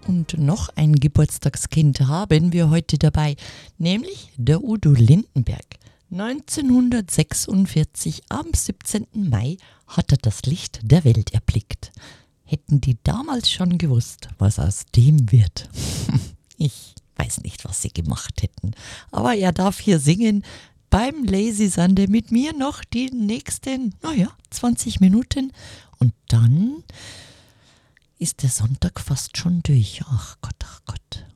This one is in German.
Und noch ein Geburtstagskind haben wir heute dabei, nämlich der Udo Lindenberg. 1946 am 17. Mai hat er das Licht der Welt erblickt. Hätten die damals schon gewusst, was aus dem wird? Ich weiß nicht, was sie gemacht hätten. Aber er darf hier singen beim Lazy Sunday mit mir noch die nächsten, 20 Minuten. Und dann ist der Sonntag fast schon durch. Ach Gott, ach Gott.